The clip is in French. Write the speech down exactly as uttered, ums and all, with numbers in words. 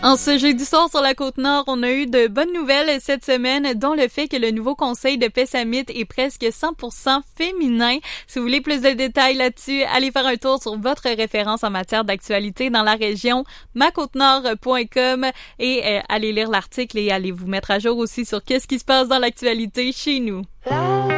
En ce jeudi soir sur la Côte-Nord, on a eu de bonnes nouvelles cette semaine, dont le fait que le nouveau conseil de Pessamit est presque cent pour cent féminin. Si vous voulez plus de détails là-dessus, allez faire un tour sur votre référence en matière d'actualité dans la région, ma côte nord point com, et euh, allez lire l'article et allez vous mettre à jour aussi sur qu'est-ce qui se passe dans l'actualité chez nous.